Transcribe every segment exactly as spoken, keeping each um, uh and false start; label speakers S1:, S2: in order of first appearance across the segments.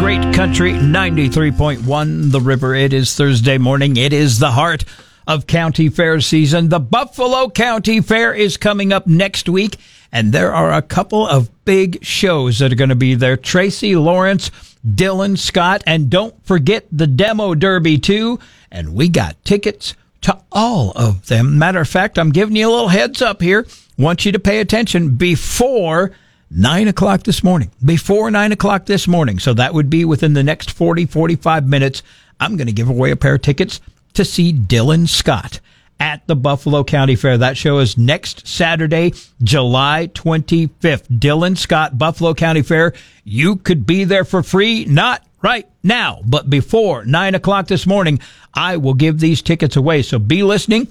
S1: Great Country ninety-three point one, The River. It is Thursday morning. It is the heart of county fair season. The Buffalo County Fair is coming up next week, and there are a couple of big shows that are going to be there. Tracy Lawrence, Dylan Scott, and don't forget the Demo Derby, too. And we got tickets to all of them. Matter of fact, I'm giving you a little heads up here. Want you to pay attention before nine o'clock this morning. Before nine o'clock this morning. So that would be within the next forty, forty-five minutes. I'm going to give away a pair of tickets to see Dylan Scott at the Buffalo County Fair. That show is next Saturday, July twenty-fifth. Dylan Scott, Buffalo County Fair. You could be there for free. Not right now, but before nine o'clock this morning, I will give these tickets away. So be listening.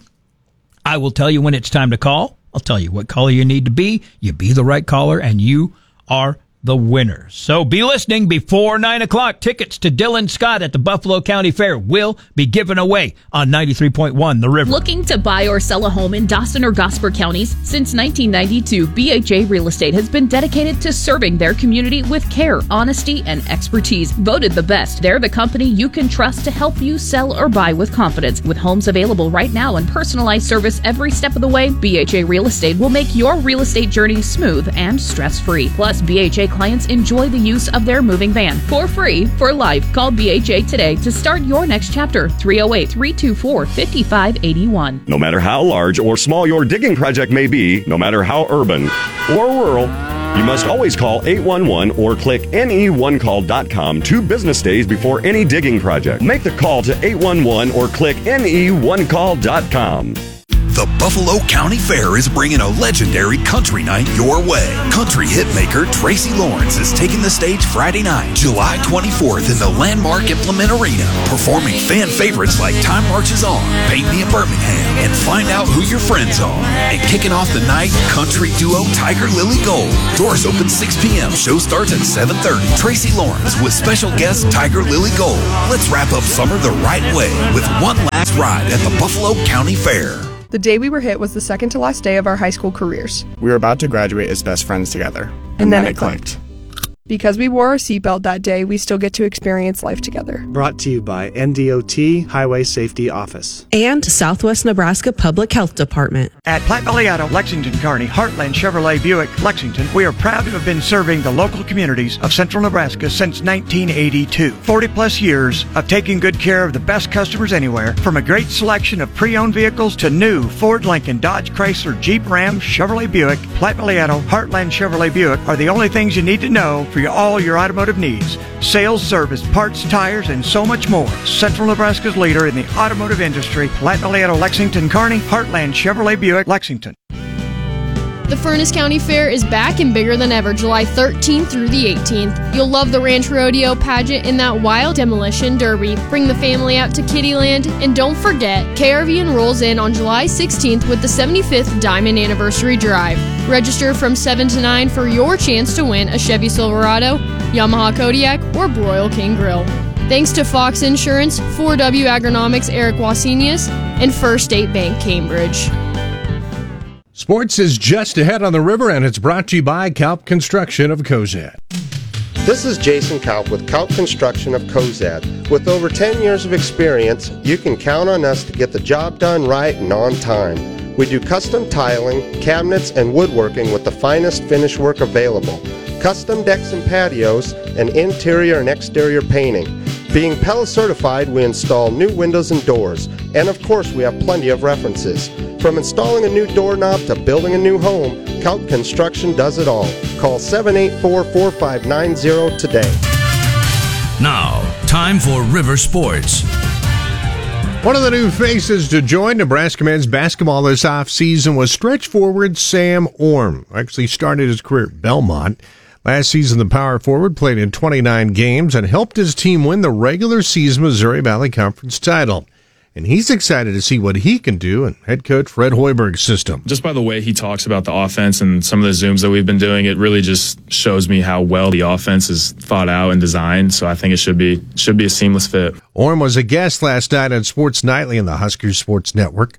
S1: I will tell you when it's time to call. I'll tell you what caller you need to be. You be the right caller, and you are the winner. So be listening before nine o'clock. Tickets to Dylan Scott at the Buffalo County Fair will be given away on ninety-three point one The River.
S2: Looking to buy or sell a home in Dawson or Gosper counties? Since nineteen ninety-two, B H A Real Estate has been dedicated to serving their community with care, honesty, and expertise. Voted the best, they're the company you can trust to help you sell or buy with confidence. With homes available right now and personalized service every step of the way, B H A Real Estate will make your real estate journey smooth and stress-free. Plus, B H A clients enjoy the use of their moving van for free for life. Call B H A today to start your next chapter. three oh eight, three two four, five five eight one.
S3: No matter how large or small your digging project may be, no matter how urban or rural, you must always call eight one one or click N E one call dot com two business days before any digging project. Make the call to eight one one or click N E one call dot com.
S4: The Buffalo County Fair is bringing a legendary country night your way. Country hitmaker Tracy Lawrence is taking the stage Friday night, July twenty-fourth in the landmark Implement Arena, performing fan favorites like Time Marches On, Paint Me in Birmingham, and Find Out Who Your Friends Are. And kicking off the night, country duo Tiger Lily Gold. Doors open six p.m. Show starts at seven thirty. Tracy Lawrence with special guest Tiger Lily Gold. Let's wrap up summer the right way with one last ride at the Buffalo County Fair.
S5: The day we were hit was the second to last day of our high school careers.
S6: We were about to graduate as best friends together.
S5: And, and then, then it clicked. clicked. Because we wore our seatbelt that day, we still get to experience life together.
S7: Brought to you by N D O T Highway Safety Office.
S8: And Southwest Nebraska Public Health Department.
S9: At Platte Valley Auto, Lexington, Kearney, Heartland Chevrolet Buick, Lexington, we are proud to have been serving the local communities of central Nebraska since nineteen eighty-two. forty plus years of taking good care of the best customers anywhere, from a great selection of pre-owned vehicles to new Ford, Lincoln, Dodge, Chrysler, Jeep, Ram, Chevrolet Buick. Platte Valley Auto, Heartland Chevrolet Buick are the only things you need to know for your, all your automotive needs. Sales, service, parts, tires, and so much more. Central Nebraska's leader in the automotive industry, Platte Valley Auto, Lexington, Kearney, Heartland Chevrolet Buick, Lexington.
S10: The Furnace County Fair is back and bigger than ever, July thirteenth through the eighteenth. You'll love the Ranch Rodeo pageant and that wild demolition derby. Bring the family out to Kittyland, and don't forget, K R V enrolls in on July sixteenth with the seventy-fifth Diamond Anniversary Drive. Register from seven to nine for your chance to win a Chevy Silverado, Yamaha Kodiak, or Broil King Grill. Thanks to Fox Insurance, four W Agronomics Eric Wasenius, and First State Bank Cambridge.
S11: Sports is just ahead on the river, and it's brought to you by Kalp Construction of Cozad.
S12: This is Jason Kalp with Kalp Construction of Cozad. With over ten years of experience, you can count on us to get the job done right and on time. We do custom tiling, cabinets, and woodworking with the finest finish work available, custom decks and patios, and interior and exterior painting. Being Pella certified, we install new windows and doors, and of course we have plenty of references. From installing a new doorknob to building a new home, Kalp Construction does it all. Call seven eight four, four five nine zero today.
S13: Now, time for River Sports.
S11: One of the new faces to join Nebraska men's basketball this offseason was stretch forward Sam Orm, who actually started his career at Belmont. Last season, the power forward played in twenty-nine games and helped his team win the regular season Missouri Valley Conference title. And he's excited to see what he can do in head coach Fred Hoiberg's system.
S14: Just by the way he talks about the offense and some of the Zooms that we've been doing, it really just shows me how well the offense is thought out and designed. So I think it should be should be a seamless fit.
S11: Orm was a guest last night on Sports Nightly on the Huskers Sports Network. He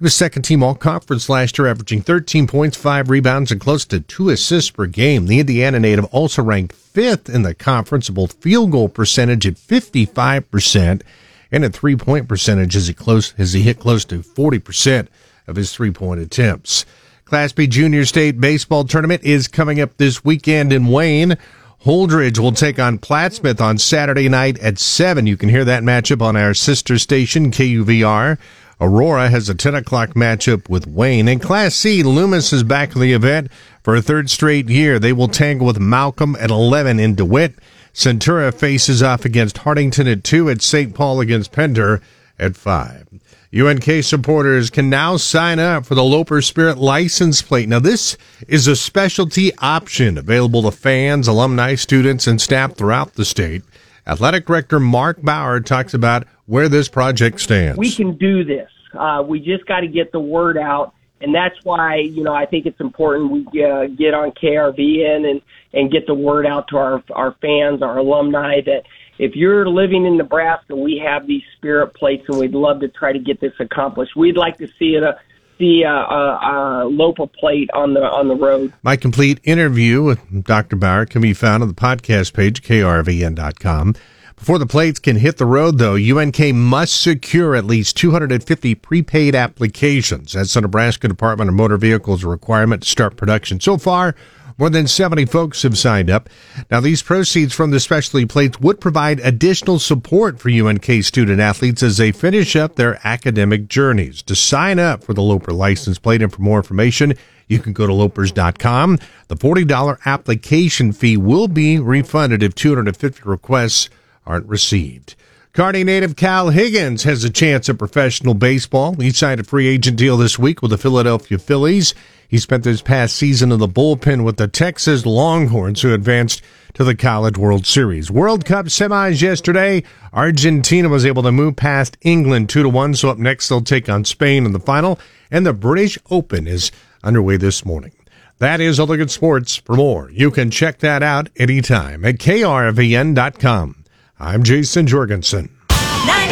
S11: He was second team all-conference last year, averaging thirteen points, five rebounds, and close to two assists per game. The Indiana native also ranked fifth in the conference, both field goal percentage at fifty-five percent and at three-point percentage as he, close, as he hit close to forty percent of his three-point attempts. Class B Junior State Baseball Tournament is coming up this weekend in Wayne. Holdridge will take on Plattsmouth on Saturday night at seven. You can hear that matchup on our sister station, K U V R. Aurora has a ten o'clock matchup with Wayne. In Class C, Loomis is back in the event for a third straight year. They will tangle with Malcolm at eleven in DeWitt. Centura faces off against Hartington at two, at Saint Paul against Pender at five. U N K supporters can now sign up for the Loper Spirit license plate. Now, this is a specialty option available to fans, alumni, students, and staff throughout the state. Athletic Director Mark Bauer talks about where this project stands.
S15: We can do this. Uh, we just got to get the word out, and that's why, you know, I think it's important we uh, get on K R V N and, and get the word out to our, our fans, our alumni, that if you're living in Nebraska, we have these spirit plates, and we'd love to try to get this accomplished. We'd like to see it, uh, see a, a, a Lopa plate on the on the road.
S11: My complete interview with Doctor Bauer can be found on the podcast page, K R V N dot com. Before the plates can hit the road, though, U N K must secure at least two hundred fifty prepaid applications. That's the Nebraska Department of Motor Vehicles requirement to start production. So far, more than seventy folks have signed up. Now, these proceeds from the specialty plates would provide additional support for U N K student athletes as they finish up their academic journeys. To sign up for the Loper license plate and for more information, you can go to lopers dot com. The forty dollars application fee will be refunded if two hundred fifty requests aren't received. Kearney native Cal Higgins has a chance at professional baseball. He signed a free agent deal this week with the Philadelphia Phillies. He spent this past season in the bullpen with the Texas Longhorns, who advanced to the College World Series. World Cup semis yesterday. Argentina was able to move past England two to one, so up next they'll take on Spain in the final. And the British Open is underway this morning. That is all the good sports. For more, you can check that out anytime at K R V N dot com. I'm Jason Jorgensen.